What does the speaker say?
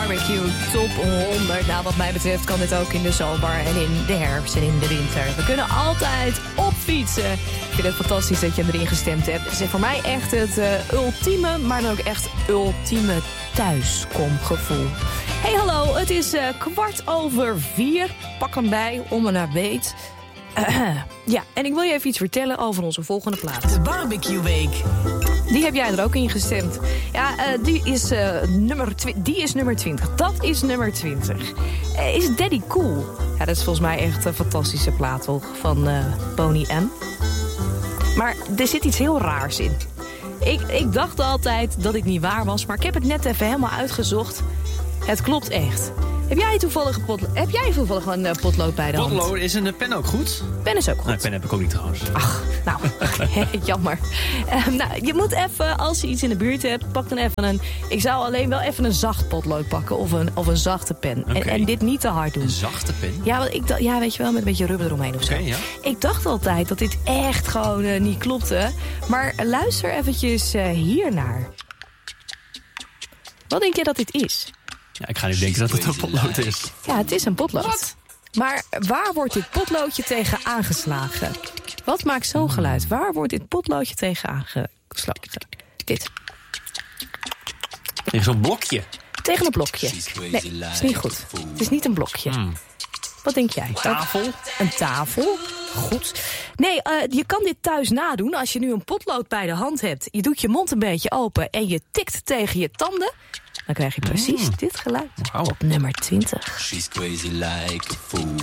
Barbecue Top 100. Nou, wat mij betreft kan dit ook in de zomer en in de herfst en in de winter. We kunnen altijd op fietsen. Ik vind het fantastisch dat je erin gestemd hebt. Het is voor mij echt het ultieme, maar dan ook echt ultieme thuiskomgevoel. Hey, hallo, het is 4:15. Pak hem bij, om en naar weet. Ja, en ik wil je even iets vertellen over onze volgende plaat. De Barbecue Week. Die heb jij er ook in gestemd. Ja, die is nummer 20. Dat is nummer 20. Is Daddy Cool? Ja, dat is volgens mij echt een fantastische plaat, toch? Van Boney M. Maar er zit iets heel raars in. Ik dacht altijd dat het niet waar was, maar ik heb het net even helemaal uitgezocht. Het klopt echt. Heb jij toevallig een potlood bij de hand? Potlood, is een pen ook goed? Pen is ook goed. Nee, pen heb ik ook niet trouwens. Ach, nou, jammer. Nou, je moet even, als je iets in de buurt hebt, pak dan even een... Ik zou alleen wel even een zacht potlood pakken of een zachte pen. Okay. En dit niet te hard doen. Een zachte pen? Ja, want weet je wel, met een beetje rubber eromheen of zo. Ja. Ik dacht altijd dat dit echt gewoon niet klopte. Maar luister eventjes hiernaar. Wat denk je dat dit is? Ja, ik ga nu denken dat het een potlood is. Ja, het is een potlood. Wat? Maar waar wordt dit potloodje tegen aangeslagen? Wat maakt zo'n geluid? Waar wordt dit potloodje tegen aangeslagen? Dit. Tegen zo'n blokje. Tegen een blokje. Nee, is niet goed. Het is niet een blokje. Wat denk jij? Tafel? Een tafel? Goed. Nee, je kan dit thuis nadoen als je nu een potlood bij de hand hebt. Je doet je mond een beetje open en je tikt tegen je tanden. Dan krijg je precies dit geluid. Wow. Op nummer 20. She's crazy like a fool.